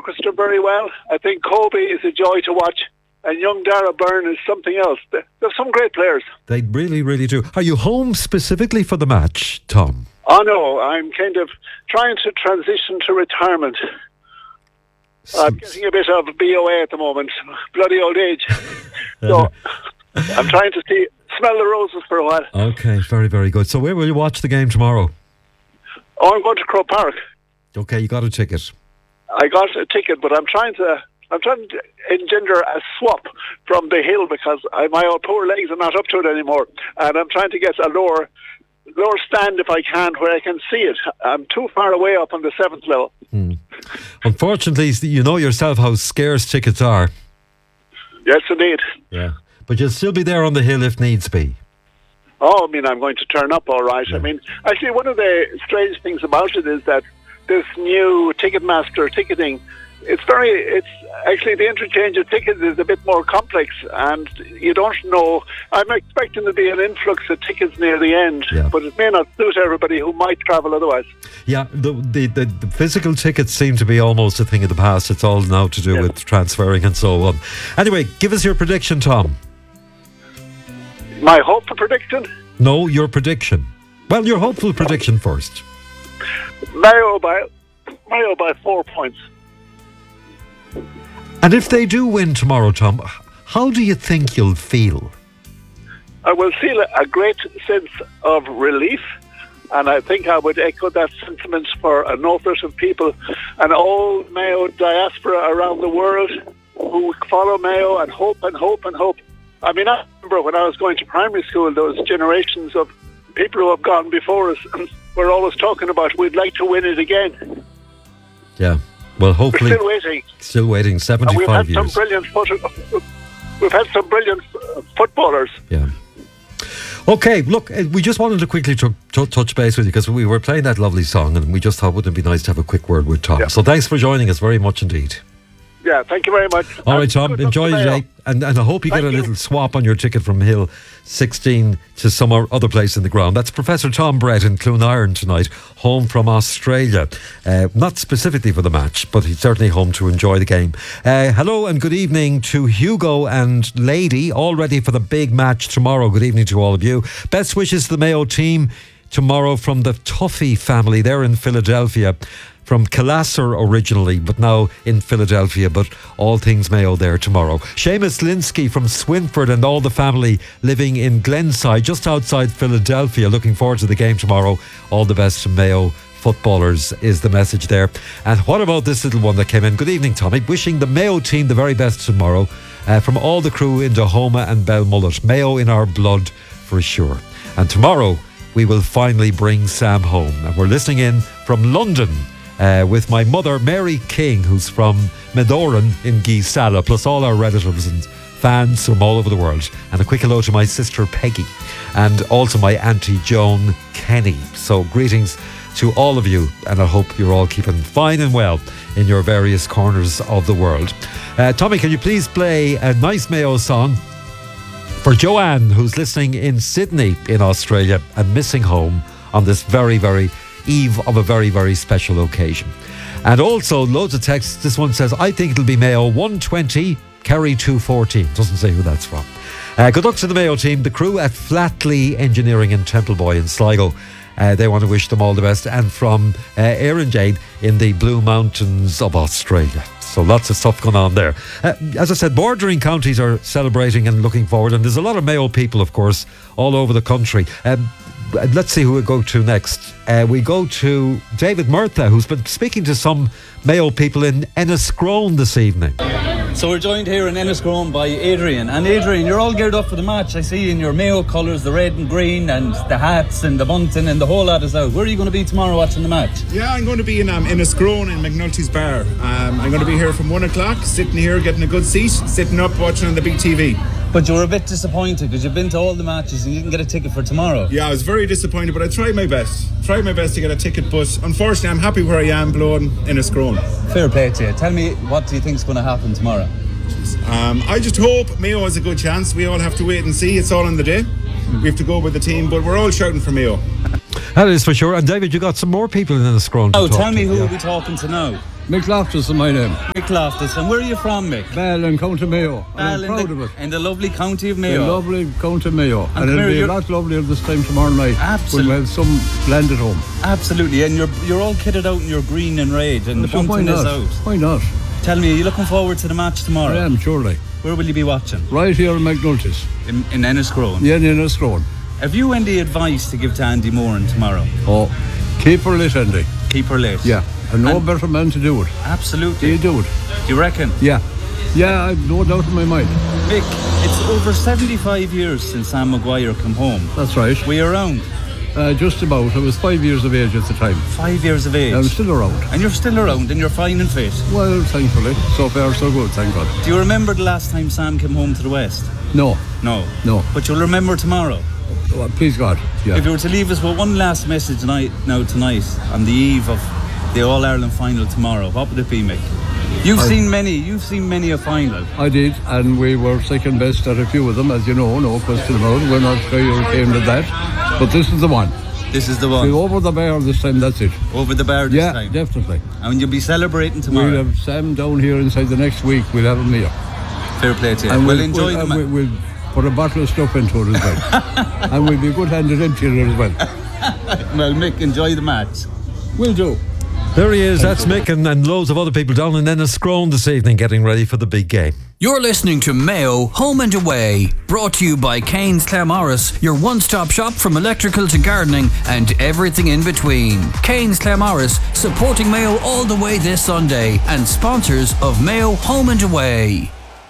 orchestra very well. I think Kobe is a joy to watch. And young Dara Byrne is something else. There's some great players. They really, really do. Are you home specifically for the match, Tom? Oh, no. I'm kind of trying to transition to retirement. I'm getting a bit of BOA at the moment. Bloody old age. So I'm trying to smell the roses for a while. Okay, very, very good. So where will you watch the game tomorrow? Oh, I'm going to Croke Park. Okay, you got a ticket. I got a ticket, but I'm trying to engender a swap from the hill because my old poor legs are not up to it anymore. And I'm trying to get a lower stand if I can, where I can see it. I'm too far away up on the 7th level. Unfortunately, you know yourself how scarce tickets are. Yes, indeed. Yeah. But you'll still be there on the hill if needs be. Oh, I mean, I'm going to turn up all right. Yeah. I mean, actually, one of the strange things about it is that this new Ticketmaster ticketing, it's actually the interchange of tickets is a bit more complex, and you don't know. I'm expecting to be an influx of tickets near the end, but it may not suit everybody who might travel otherwise. Yeah, the physical tickets seem to be almost a thing of the past. It's all now to do with transferring and so on. Anyway, give us your prediction, Tom. My hopeful prediction? No, your prediction. Well, your hopeful prediction first. Mayo by 4 points. And if they do win tomorrow, Tom, how do you think you'll feel? I will feel a great sense of relief, and I think I would echo that sentiment for an awful of people, an old Mayo diaspora around the world who follow Mayo and hope and hope and hope. I mean, I remember when I was going to primary school, those generations of people who have gone before us were always talking about, we'd like to win it again. Yeah. Well, hopefully... We're still waiting. Still waiting, 75 years. We've had some brilliant footballers. Yeah. Okay, look, we just wanted to quickly touch base with you because we were playing that lovely song and we just thought, wouldn't it be nice to have a quick word with Tom? Yeah. So thanks for joining us very much indeed. Yeah, thank you very much. All right, Tom, enjoy your day. And I hope you get a little swap on your ticket from Hill 16 to some other place in the ground. That's Professor Tom Brett in Clonairon tonight, home from Australia. Not specifically for the match, but he's certainly home to enjoy the game. Hello and good evening to Hugo and Lady, all ready for the big match tomorrow. Good evening to all of you. Best wishes to the Mayo team tomorrow from the Tuffy family. They're in Philadelphia. From Calasser originally, but now in Philadelphia, but all things Mayo there tomorrow. Seamus Linsky from Swinford and all the family living in Glenside, just outside Philadelphia. Looking forward to the game tomorrow. All the best to Mayo footballers is the message there. And what about this little one that came in? Good evening, Tommy. Wishing the Mayo team the very best tomorrow. From all the crew in Dahoma and Belmullet. Mayo in our blood for sure. And tomorrow we will finally bring Sam home. And we're listening in from London. With my mother, Mary King, who's from Medoran in Geesala, plus all our relatives and fans from all over the world. And a quick hello to my sister Peggy and also my auntie Joan Kenny. So greetings to all of you, and I hope you're all keeping fine and well in your various corners of the world. Tommy, can you please play a nice Mayo song for Joanne, who's listening in Sydney in Australia and missing home on this very, very eve of a very, very special occasion. And also loads of texts. This one says, I think it'll be Mayo 120, Kerry 214. Doesn't say who that's from. Good luck to the Mayo team, the crew at Flatley Engineering in Templeboy in Sligo. They want to wish them all the best. And from Erin Jade in the Blue Mountains of Australia. So lots of stuff going on there. As I said, bordering counties are celebrating and looking forward. And there's a lot of Mayo people, of course, all over the country. Let's see who we go to next. We go to David Murtha, who's been speaking to some Mayo people in Enniscrone this evening. So we're joined here in Enniscrone by Adrian. And Adrian, you're all geared up for the match. I see in your Mayo colours, the red and green and the hats and the bunting and the whole lot is out. Where are you going to be tomorrow watching the match? Yeah, I'm going to be in Enniscrone in McNulty's Bar. I'm going to be here from 1 o'clock, sitting here getting a good seat, sitting up watching on the big TV. But you were a bit disappointed because you've been to all the matches and you didn't get a ticket for tomorrow. Yeah, I was very disappointed, but I tried my best. Tried my best to get a ticket, but unfortunately I'm happy where I am, blowing Enniscrone. Fair play to you. Tell me, what do you think's going to happen tomorrow? I just hope Mayo has a good chance. We all have to wait and see. It's all on the day. We have to go with the team, but we're all shouting for Mayo. That is for sure. And David, you got some more people in Enniscrone. Oh, tell me who we'll be talking to now. Mick Loftus is my name. Mick Loftus. And where are you from, Mick? Ball in County Mayo. I'm proud of it. In the lovely county of Mayo. The lovely County Mayo. And it'll be a lot lovelier this time tomorrow night. Absolutely. When we have some land at home. Absolutely. And you're all kitted out in your green and red, and the bunting is out. Why not? Tell me, are you looking forward to the match tomorrow? I am, surely. Where will you be watching? Right here in McNulty's. In Enniscrone? Yeah, in Enniscrone. Have you any advice to give to Andy Moran tomorrow? Oh, keep her lit, Andy. Keep her lit? Yeah, and no better man to do it. Absolutely. He'll do it. Do you reckon? Yeah. Yeah, I've no doubt in my mind. Mick, it's over 75 years since Sam Maguire came home. That's right. Were you around? Just about. I was 5 years of age at the time. 5 years of age? I'm still around. And you're still around and you're fine and fit? Well, thankfully. So far, so good, thank God. Do you remember the last time Sam came home to the West? No. No? No. But you'll remember tomorrow? Well, please God, yeah. If you were to leave us with one last message tonight on the eve of the All-Ireland final tomorrow, what would it be, Mick? You've seen many a final. I did, and we were second best at a few of them, as you know, no question about it. We're not very ashamed of that. But this is the one. This is the one. We're over the bar this time, that's it. Over the bar this time? Yeah, definitely. And you'll be celebrating tomorrow? We'll have Sam down here inside the next week. We'll have him here. Fair play to you. And we'll enjoy them. We'll put a bottle of stuff into it as well. And we'll be good-handed emptying it as well. Well, Mick, enjoy the match. Will do. There he is, that's Mick, and loads of other people down in Enniscrone this evening getting ready for the big game. You're listening to Mayo Home and Away, brought to you by Kane's Claremorris, your one-stop shop from electrical to gardening and everything in between. Kane's Claremorris, supporting Mayo all the way this Sunday, and sponsors of Mayo Home and Away.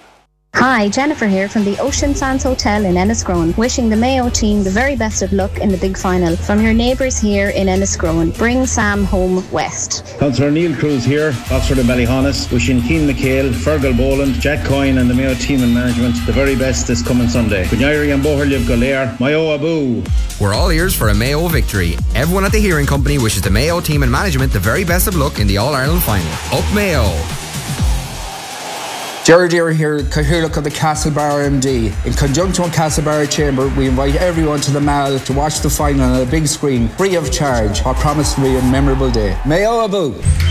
Hi, Jennifer here from the Ocean Sands Hotel in Enniscrone, wishing the Mayo team the very best of luck in the big final. From your neighbours here in Enniscrone, bring Sam home west. Councillor Neil Cruz here, Oxford and Ballyhonus, wishing Keane McHale, Fergal Boland, Jack Coyne and the Mayo team and management the very best this coming Sunday. Kunyari and Boherliv Golair, Mayo Abu. We're all ears for a Mayo victory. Everyone at the Hearing Company wishes the Mayo team and management the very best of luck in the All-Ireland final. Up Mayo! Jerry Deere here, Cathaoirleach of the Castlebar MD. In conjunction with Castlebar Chamber, we invite everyone to the Mall to watch the final on a big screen, free of charge. What promised to be a memorable day. Mayo Abu!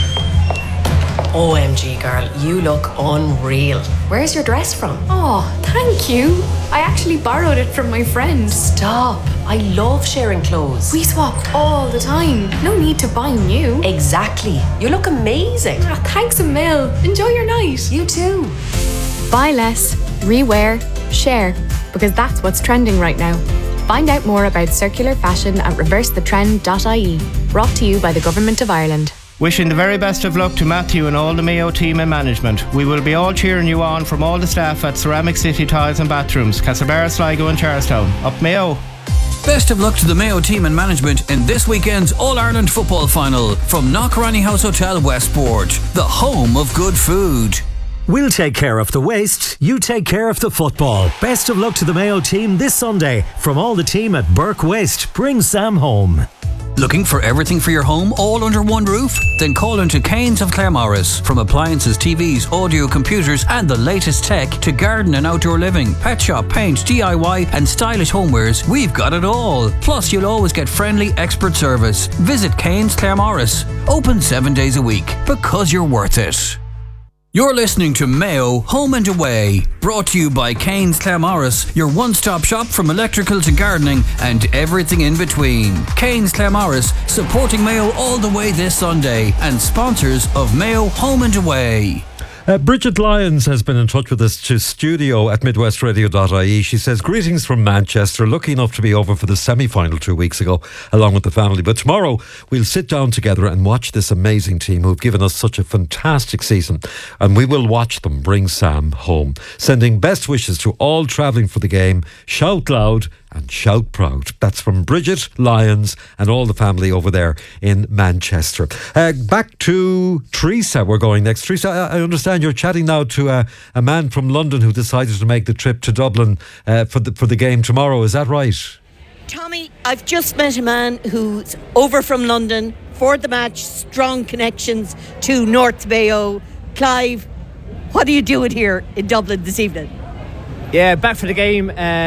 OMG girl, you look unreal. Where's your dress from? Oh, thank you. I actually borrowed it from my friend. Stop. I love sharing clothes. We swap all the time. No need to buy new. Exactly. You look amazing. Oh, thanks a mil. Enjoy your night. You too. Buy less, rewear, share, because that's what's trending right now. Find out more about circular fashion at reversethetrend.ie. Brought to you by the Government of Ireland. Wishing the very best of luck to Matthew and all the Mayo team and management. We will be all cheering you on from all the staff at Ceramic City Tiles and Bathrooms, Castlebar, Sligo and Charlestown. Up Mayo! Best of luck to the Mayo team and management in this weekend's All-Ireland football final from Knockranny House Hotel Westport, the home of good food. We'll take care of the waste, you take care of the football. Best of luck to the Mayo team this Sunday from all the team at Burke Waste. Bring Sam home. Looking for everything for your home all under one roof? Then call into Kane's of Claremorris. From appliances, TVs, audio, computers and the latest tech to garden and outdoor living, pet shop, paint, DIY and stylish homewares, we've got it all. Plus you'll always get friendly expert service. Visit Kane's Claremorris. Open 7 days a week because you're worth it. You're listening to Mayo Home and Away, brought to you by Kane's Claremorris, your one-stop shop from electrical to gardening and everything in between. Kane's Claremorris, supporting Mayo all the way this Sunday, and sponsors of Mayo Home and Away. Bridget Lyons has been in touch with us to studio at midwestradio.ie. She says, greetings from Manchester. Lucky enough to be over for the semi-final 2 weeks ago, along with the family. But tomorrow we'll sit down together and watch this amazing team who've given us such a fantastic season. And we will watch them bring Sam home. Sending best wishes to all travelling for the game. Shout loud and shout proud. That's from Bridget Lyons and all the family over there in Manchester. Back to Teresa, we're going next. Teresa, I understand you're chatting now to a man from London who decided to make the trip to Dublin for the game tomorrow. Is that right? Tommy, I've just met a man who's over from London for the match, strong connections to North Mayo. Clive, what are you doing here in Dublin this evening? Yeah, back for the game.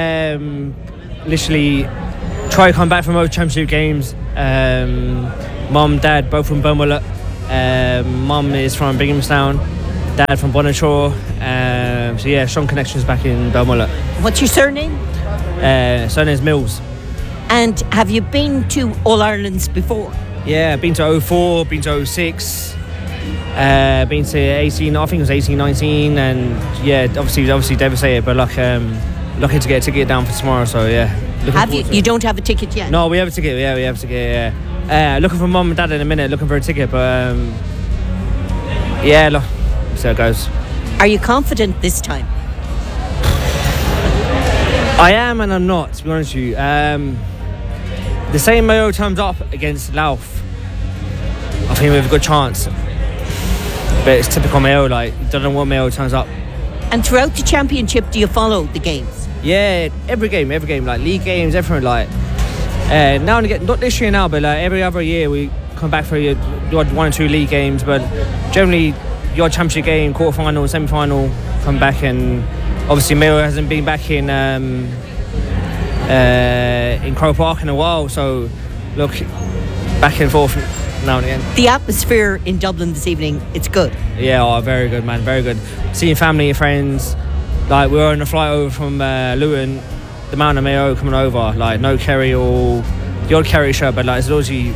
Literally try to come back from our championship games. Mum, Dad, both from Bunwell Mum is from Binghamstown, dad from Bonachore. So yeah, strong connections back in Belmullet. What's your surname? Surname is Mills. And have you been to All Irelands before? Yeah, been to 04, been to 06, been to 18, I think it was 18, 19, and yeah, obviously devastated, but lucky to get a ticket down for tomorrow, so yeah. Have you? You don't have a ticket yet? No, we have a ticket, yeah, we have a ticket, yeah. Looking for mum and dad in a minute, looking for a ticket, but yeah, look, see how it goes. Are you confident this time? I am and I'm not, to be honest with you. The same Mayo turns up against Louth, I think we have a good chance. But it's typical Mayo, like, you don't know what Mayo turns up. And throughout the championship, do you follow the games? Yeah, every game, like league games, everything, like. Now and again, not this year now, but like every other year we come back for one or two league games, but generally your championship game, quarter-final, semi-final, come back, and obviously Mayo hasn't been back in Croke Park in a while, so look, back and forth now and again. The atmosphere in Dublin this evening, it's good. Yeah, very good, man, very good. Seeing family and friends, like we were on a flight over from Luton, the Mountain of Mayo coming over, like no Kerry or the odd Kerry shirt, but like it's largely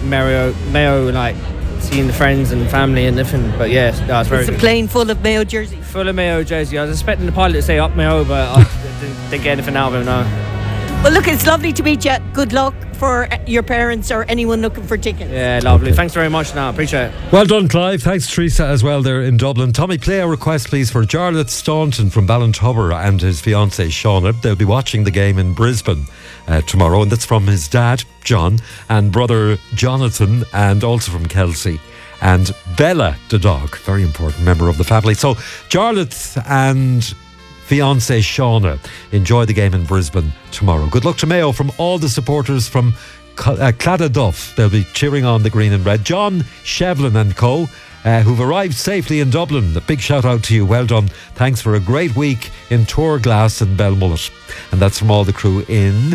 Mayo, like seeing the friends and family and everything. But yeah, it's very good. It's a plane full of Mayo jerseys. Full of Mayo jersey. I was expecting the pilot to say up Mayo, but I didn't get anything out of him, no. Well, look, it's lovely to meet you. Good luck for your parents or anyone looking for tickets. Yeah, lovely. Okay. Thanks very much now. Appreciate it. Well done, Clive. Thanks, Teresa, as well there in Dublin. Tommy, play a request, please, for Jarlath Staunton from Ballintubber and his fiancée, Shauna. They'll be watching the game in Brisbane tomorrow, and that's from his dad, John, and brother, Jonathan, and also from Kelsey. And Bella, the dog, very important member of the family. So, Jarlath and fiancée Shauna enjoy the game in Brisbane tomorrow. Good luck to Mayo from all the supporters from Cladaduff. They'll be cheering on the green and red. John Shevlin and co, who've arrived safely in Dublin. A big shout out to you. Well done. Thanks for a great week in Tourglass and Belmullet. And that's from all the crew in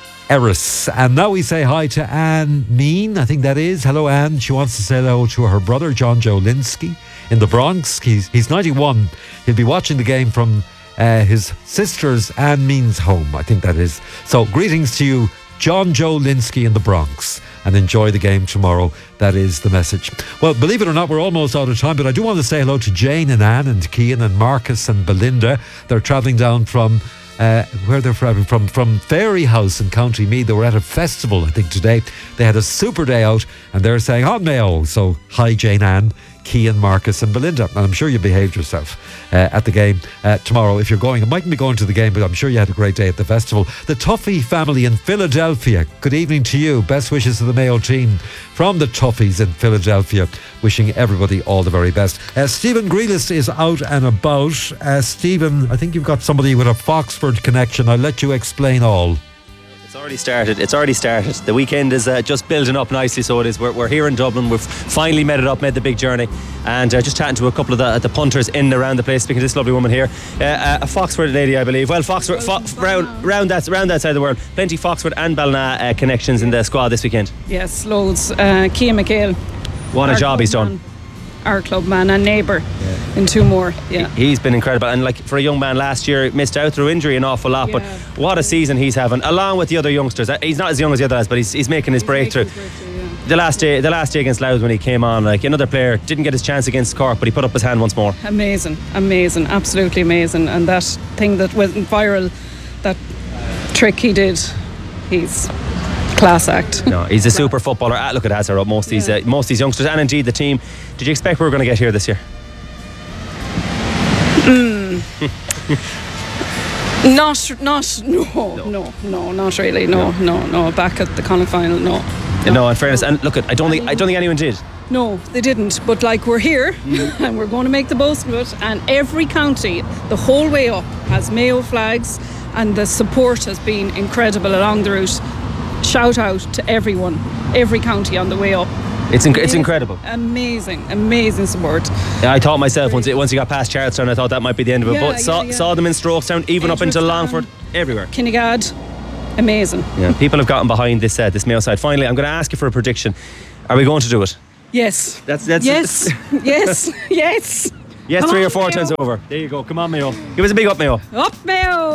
Erris. And now we say hi to Anne Mean, I think that is. Hello, Anne. She wants to say hello to her brother, John Joe Linsky, in the Bronx. He's 91. He'll be watching the game from his sister's Anne Mean's home, I think that is. So greetings to you, John Joe Linsky in the Bronx, and enjoy the game tomorrow. That is the message. Well, believe it or not, we're almost out of time, but I do want to say hello to Jane and Anne and Cian and Marcus and Belinda. They're travelling down from where they're from Fairy House in County Meath. They were at a festival, I think, today. They had a super day out, and they're saying, "Hot Mayo." So hi, Jane Anne, Cian, Marcus and Belinda, and I'm sure you behaved yourself at the game tomorrow. If you're going, I mightn't be going to the game, but I'm sure you had a great day at the festival. The Tuffy family in Philadelphia, good evening to you. Best wishes to the Mayo team from the Tuffies in Philadelphia, wishing everybody all the very best. Stephen Grealis is out and about. Stephen, I think you've got somebody with a Foxford connection. I'll let you explain all. It's already started. The weekend is just building up nicely, so it is. We're here in Dublin. We've finally made the big journey, and just chatting to a couple of the punters in and around the place, speaking to this lovely woman here, a Foxford lady, I believe. Well, Foxford, round that side of the world. Plenty Foxford and Ballina connections in the squad this weekend. Yes, loads. Cian McHale. What a job he's done. Our club man and neighbour, and two more. Yeah, he's been incredible, and like for a young man last year, missed out through injury an awful lot. But what a season he's having, along with the other youngsters. He's not as young as the other lads, but he's making his breakthrough. The last day against Louth, when he came on, like another player, didn't get his chance against Cork, but he put up his hand once more. Amazing, absolutely amazing. And that thing that went viral, that trick he did, he's class act. No, he's a super footballer. Look, it has her up. Most of these youngsters, and indeed the team. Did you expect we were going to get here this year? Not really. No. Back at the Connacht final, no. No, in fairness, and look, I don't think anyone did. No, they didn't. But like, we're here, and we're going to make the most of it. And every county, the whole way up, has Mayo flags, and the support has been incredible along the route. Shout out to everyone, every county on the way up. It's incredible. Amazing support. Yeah, I thought myself once you got past Charlestown, I thought that might be the end of it. But saw them in Strokestown, even up into Longford, everywhere. Kinnegad, amazing. Yeah, people have gotten behind this Mayo side. Finally, I'm going to ask you for a prediction. Are we going to do it? Yes. That's yes. Yes. Yes. Yes, Come 3 or on, 4 Mayo. times over. There you go. Come on, Mayo. Give us a big up, Mayo. Up Mayo.